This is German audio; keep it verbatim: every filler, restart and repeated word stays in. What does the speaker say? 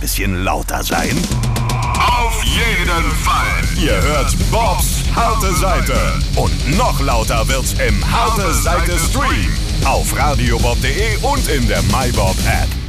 bisschen lauter sein? Auf jeden Fall. Ihr hört Bobs harte Seite. Und noch lauter wird's im Harte Seite Stream. Auf radiobob punkt de und in der MyBob App.